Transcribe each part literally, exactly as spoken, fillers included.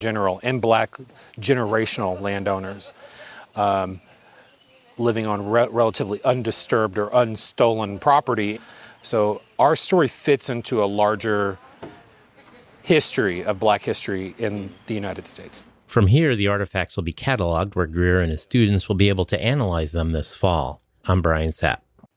general and black generational landowners um, living on re- relatively undisturbed or unstolen property. So our story fits into a larger history of black history in the United States. From here, the artifacts will be cataloged where Greer and his students will be able to analyze them this fall. I'm Brian Sapp.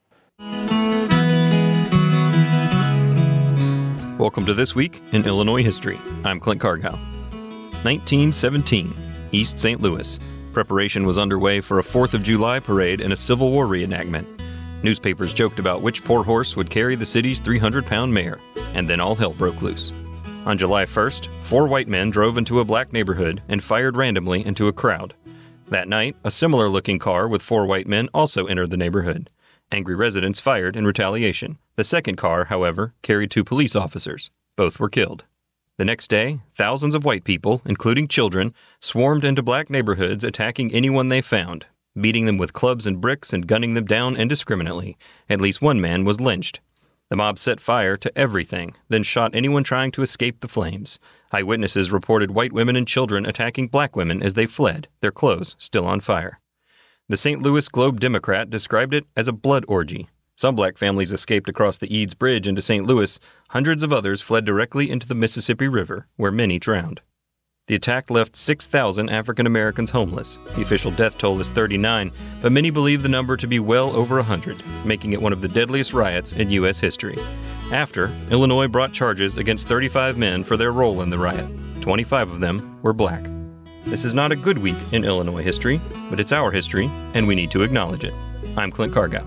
Welcome to This Week in Illinois History. I'm Clint Cargile. nineteen seventeen, East Saint Louis. Preparation was underway for a fourth of July parade and a Civil War reenactment. Newspapers joked about which poor horse would carry the city's three hundred pound mare, and then all hell broke loose. On July first, four white men drove into a black neighborhood and fired randomly into a crowd. That night, a similar-looking car with four white men also entered the neighborhood. Angry residents fired in retaliation. The second car, however, carried two police officers. Both were killed. The next day, thousands of white people, including children, swarmed into black neighborhoods attacking anyone they found, beating them with clubs and bricks and gunning them down indiscriminately. At least one man was lynched. The mob set fire to everything, then shot anyone trying to escape the flames. Eyewitnesses reported white women and children attacking black women as they fled, their clothes still on fire. The Saint Louis Globe-Democrat described it as a blood orgy. Some black families escaped across the Eads Bridge into Saint Louis. Hundreds of others fled directly into the Mississippi River, where many drowned. The attack left six thousand African Americans homeless. The official death toll is thirty-nine, but many believe the number to be well over one hundred, making it one of the deadliest riots in U S history. After, Illinois brought charges against thirty-five men for their role in the riot. twenty-five of them were black. This is not a good week in Illinois history, but it's our history, and we need to acknowledge it. I'm Clint Cargile.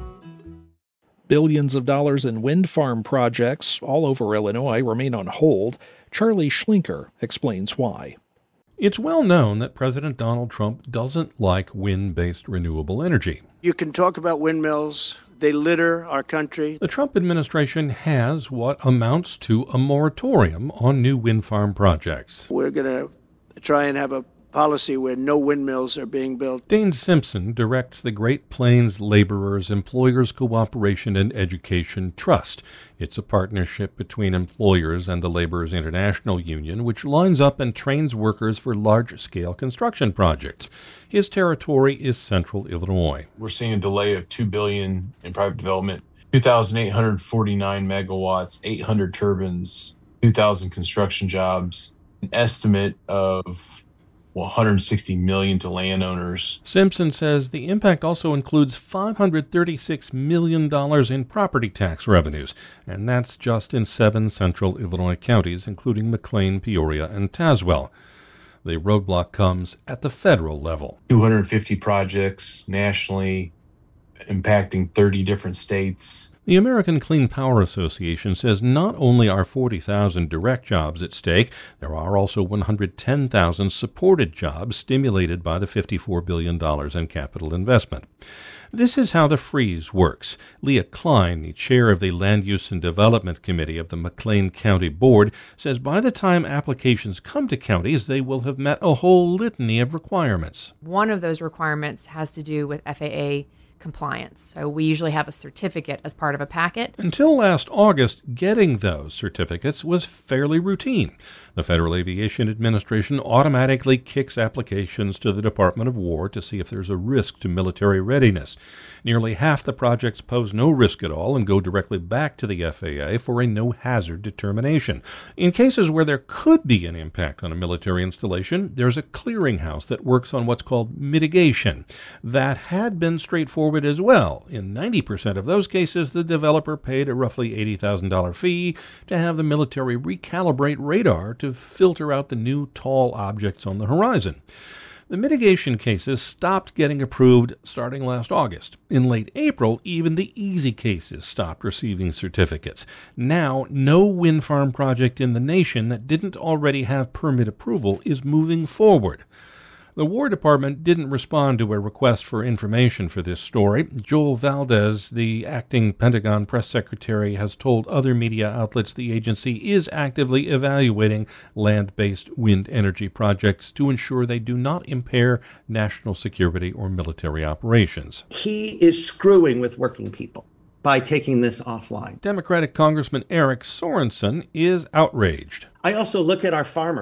Billions of dollars in wind farm projects all over Illinois remain on hold. Charlie Schlinker explains why. It's well known that President Donald Trump doesn't like wind-based renewable energy. You can talk about windmills. They litter our country. The Trump administration has what amounts to a moratorium on new wind farm projects. We're going to try and have a policy where no windmills are being built. Dane Simpson directs the Great Plains Laborers Employers Cooperation and Education Trust. It's a partnership between employers and the Laborers International Union, which lines up and trains workers for large-scale construction projects. His territory is central Illinois. We're seeing a delay of two billion dollars in private development, two thousand eight hundred forty-nine megawatts, eight hundred turbines, two thousand construction jobs, an estimate of one hundred sixty million dollars to landowners. Simpson says the impact also includes five hundred thirty-six million dollars in property tax revenues, and that's just in seven central Illinois counties, including McLean, Peoria, and Tazewell. The roadblock comes at the federal level. two hundred fifty projects nationally, impacting thirty different states. The American Clean Power Association says not only are forty thousand direct jobs at stake, there are also one hundred ten thousand supported jobs stimulated by the fifty-four billion dollars in capital investment. This is how the freeze works. Leah Klein, the chair of the Land Use and Development Committee of the McLean County Board, says by the time applications come to counties, they will have met a whole litany of requirements. One of those requirements has to do with F A A compliance. So we usually have a certificate as part of a packet. Until last August, getting those certificates was fairly routine. The Federal Aviation Administration automatically kicks applications to the Department of War to see if there's a risk to military readiness. Nearly half the projects pose no risk at all and go directly back to the F A A for a no-hazard determination. In cases where there could be an impact on a military installation, there's a clearinghouse that works on what's called mitigation. That had been straightforward as well. In ninety percent of those cases, the developer paid a roughly eighty thousand dollars fee to have the military recalibrate radar to filter out the new tall objects on the horizon. The mitigation cases stopped getting approved starting last August. In late April, even the easy cases stopped receiving certificates. Now, no wind farm project in the nation that didn't already have permit approval is moving forward. The War Department didn't respond to a request for information for this story. Joel Valdez, the acting Pentagon press secretary, has told other media outlets the agency is actively evaluating land-based wind energy projects to ensure they do not impair national security or military operations. He is screwing with working people by taking this offline. Democratic Congressman Eric Sorensen is outraged. I also look at our farmers.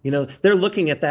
You know, they're looking at that